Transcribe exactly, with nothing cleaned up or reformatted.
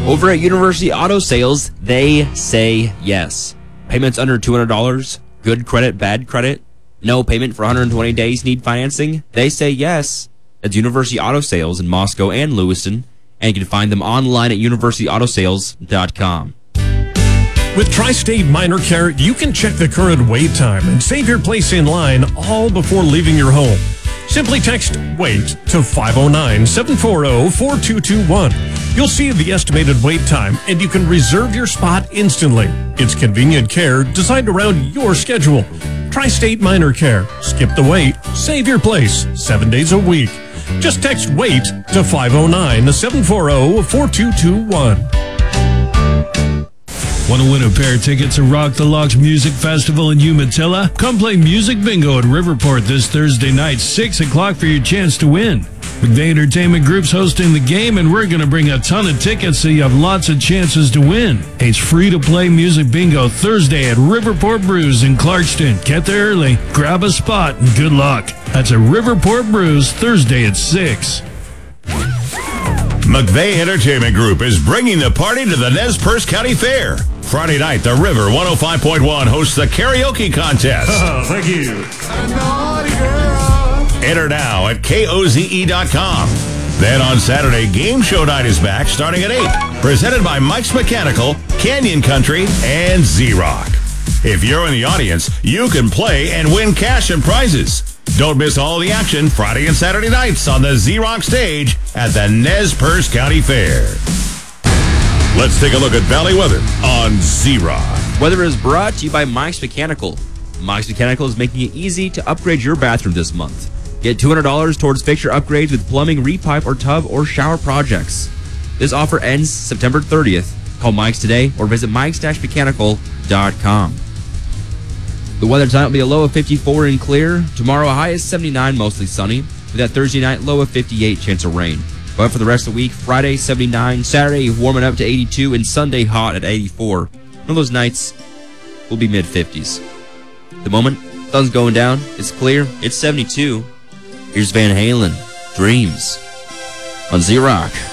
Over at University Auto Sales, they say yes. Payments under two hundred dollars, good credit, bad credit, no payment for one hundred twenty days, need financing? They say yes. That's University Auto Sales in Moscow and Lewiston, and you can find them online at university auto sales dot com. With Tri-State Minor Care, you can check the current wait time and save your place in line all before leaving your home. Simply text WAIT to five oh nine, seven four zero, four two two one. You'll see the estimated wait time, and you can reserve your spot instantly. It's convenient care designed around your schedule. Tri-State Minor Care. Skip the wait. Save your place. Seven days a week. Just text WAIT to five oh nine, seven four zero, four two two one. Want to win a pair of tickets to Rock the Locks Music Festival in Umatilla? Come play Music Bingo at Riverport this Thursday night, six o'clock for your chance to win. McVeigh Entertainment Group's hosting the game, and we're going to bring a ton of tickets so you have lots of chances to win. It's free to play Music Bingo Thursday at Riverport Brews in Clarkston. Get there early, grab a spot, and good luck. That's at Riverport Brews Thursday at six. McVeigh Entertainment Group is bringing the party to the Nez Perce County Fair. Friday night, the River one oh five point one hosts the karaoke contest. Oh, thank you. Enter now at K O Z E dot com. Then on Saturday, Game Show Night is back starting at eight. Presented by Mike's Mechanical, Canyon Country, and Z-Rock. If you're in the audience, you can play and win cash and prizes. Don't miss all the action Friday and Saturday nights on the Z-Rock stage at the Nez Perce County Fair. Let's take a look at Valley weather on Z-Rock. Weather is brought to you by Mike's Mechanical. Mike's Mechanical is making it easy to upgrade your bathroom this month. Get two hundred dollars towards fixture upgrades with plumbing, repipe, or tub or shower projects. This offer ends September thirtieth. Call Mike's today or visit mikes dash mechanical dot com. The weather tonight will be a low of fifty-four and clear. Tomorrow, a high is seventy-nine, mostly sunny. With that Thursday night, low of fifty-eight, chance of rain. But for the rest of the week, Friday, seventy-nine. Saturday, warming up to eighty-two. And Sunday, hot at eighty-four. One of those nights will be mid-fifties. The moment, sun's going down. It's clear. It's seventy-two. Here's Van Halen. Dreams on Z-Rock.